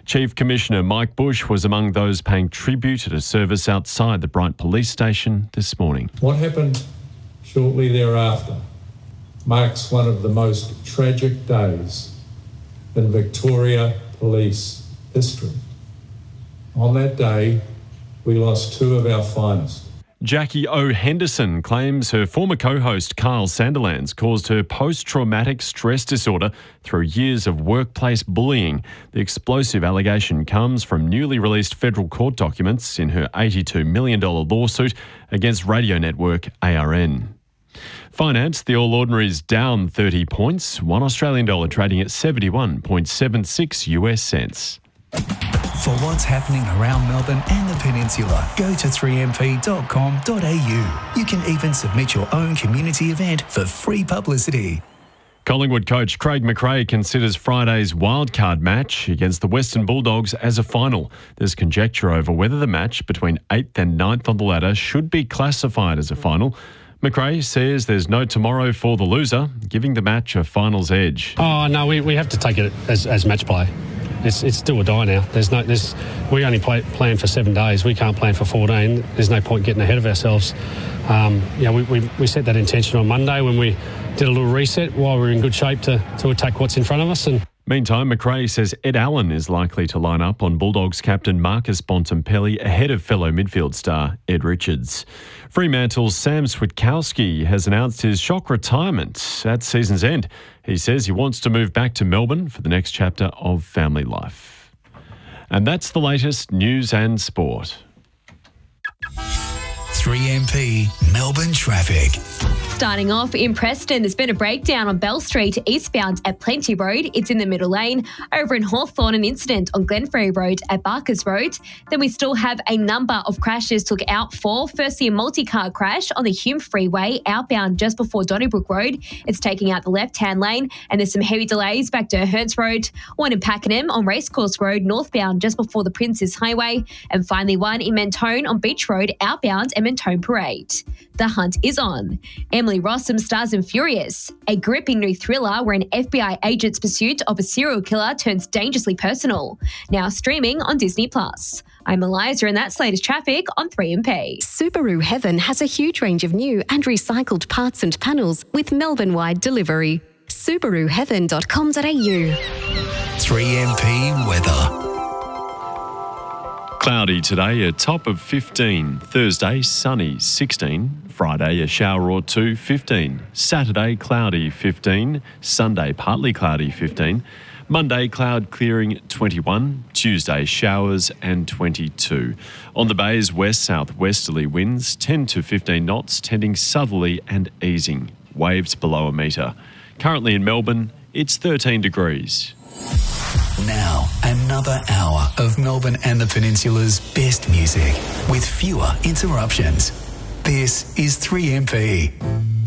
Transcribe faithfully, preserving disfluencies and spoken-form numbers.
Chief Commissioner Mike Bush was among those paying tribute at a service outside the Bright Police Station this morning. What happened shortly thereafter marks one of the most tragic days in Victoria Police history. On that day, we lost two of our finest. Jackie O. Henderson claims her former co-host Carl Sandilands caused her post-traumatic stress disorder through years of workplace bullying. The explosive allegation comes from newly released federal court documents in her eighty-two million dollars lawsuit against radio network A R N. Finance, the All Ordinaries down thirty points, one Australian dollar trading at seventy-one point seven six U S cents. For what's happening around Melbourne and the Peninsula, go to three m p dot com dot a u. You can even submit your own community event for free publicity. Collingwood coach Craig McRae considers Friday's wildcard match against the Western Bulldogs as a final. There's conjecture over whether the match between eighth and ninth on the ladder should be classified as a final. McRae says there's no tomorrow for the loser, giving the match a finals edge. Oh, no, we, we have to take it as, as match play. It's it's do or die now. There's no there's we only play, plan for seven days. We can't plan for fourteen. There's no point getting ahead of ourselves. Um, you know, we, we we set that intention on Monday when we did a little reset while we were in good shape to to attack what's in front of us. And meantime, McRae says Ed Allen is likely to line up on Bulldogs captain Marcus Bontempelli ahead of fellow midfield star Ed Richards. Fremantle's Sam Switkowski has announced his shock retirement at season's end. He says he wants to move back to Melbourne for the next chapter of family life. And that's the latest news and sport. three M P Melbourne traffic. Starting off in Preston, there's been a breakdown on Bell Street eastbound at Plenty Road. It's in the middle lane. Over in Hawthorn, an incident on Glenferrie Road at Barkers Road. Then we still have a number of crashes to look out for. Firstly, a multi-car crash on the Hume Freeway outbound just before Donnybrook Road. It's taking out the left-hand lane, and there's some heavy delays back to Hearns Road. One in Pakenham on Racecourse Road northbound just before the Princes Highway. And finally, one in Mentone on Beach Road outbound at Mentone Parade. The hunt is on. Emily Rossum stars in Furious, a gripping new thriller where an F B I agent's pursuit of a serial killer turns dangerously personal. Now streaming on Disney Plus. I'm Eliza, and that's latest traffic on three M P. Subaru Heaven has a huge range of new and recycled parts and panels with Melbourne-wide delivery. Subaru Heaven dot com dot a u. three M P weather. Cloudy today, a top of fifteen. Thursday, sunny, sixteen. Friday, a shower or two, fifteen. Saturday, cloudy, fifteen. Sunday, partly cloudy, fifteen. Monday, cloud clearing, twenty-one. Tuesday, showers and twenty-two. On the bays, west-southwesterly winds, ten to fifteen knots, tending southerly and easing. Waves below a metre. Currently in Melbourne, it's thirteen degrees. Now, another hour of Melbourne and the Peninsula's best music with fewer interruptions. This is three M P.